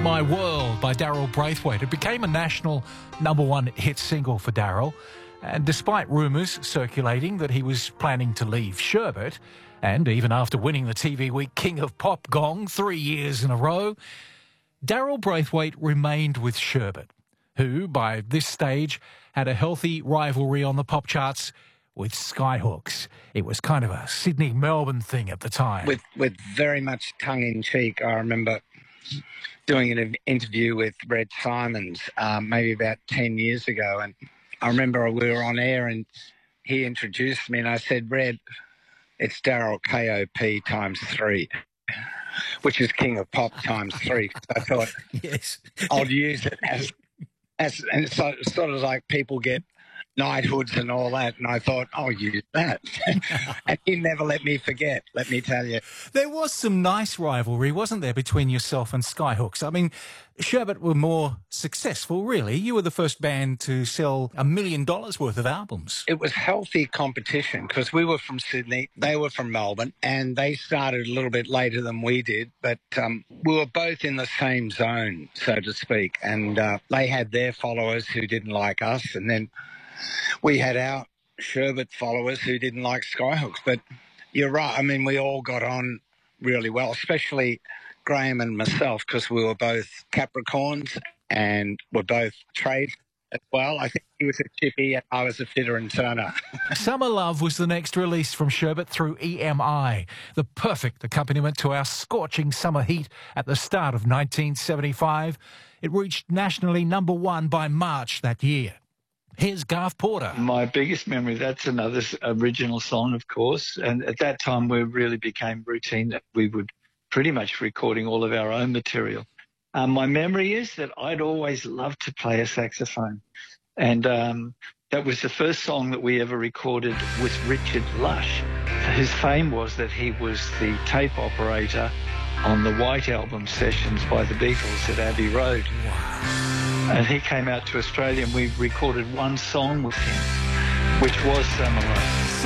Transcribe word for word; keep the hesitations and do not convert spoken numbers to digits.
My World by Daryl Braithwaite. It became a national number one hit single for Daryl. And despite rumours circulating that he was planning to leave Sherbet, and even after winning the T V Week King of Pop gong three years in a row, Daryl Braithwaite remained with Sherbet, who, by this stage, had a healthy rivalry on the pop charts with Skyhooks. It was kind of a Sydney-Melbourne thing at the time. With, with very much tongue-in-cheek, I remember doing an interview with Red Simons um, maybe about ten years ago, and I remember we were on air and he introduced me and I said, Red, it's Daryl K O P times three, which is King of Pop times three. So I thought, yes, I'll use it as, as and it's so, sort of like people get knighthoods and all that, and I thought, I'll use that. And he never let me forget, let me tell you. There was some nice rivalry, wasn't there, between yourself and Skyhooks? I mean, Sherbet were more successful, really. You were the first band to sell a million dollars worth of albums. It was healthy competition because we were from Sydney, they were from Melbourne, and they started a little bit later than we did, but um, we were both in the same zone, so to speak, and uh, they had their followers who didn't like us, and then we had our Sherbet followers who didn't like Skyhooks. But you're right. I mean, we all got on really well, especially Graham and myself, because we were both Capricorns and were both trades as well. I think he was a chippy and I was a fitter and turner. Summer Love was the next release from Sherbet through E M I, the perfect accompaniment to our scorching summer heat at the start of nineteen seventy-five. It reached nationally number one by March that year. Here's Garth Porter. My biggest memory, that's another original song, of course. And at that time, we really became routine that we would pretty much recording all of our own material. Um, my memory is that I'd always loved to play a saxophone. And um, that was the first song that we ever recorded with Richard Lush. His fame was that he was the tape operator on the White Album sessions by the Beatles at Abbey Road. Wow. And he came out to Australia and we recorded one song with him, which was Summer Love.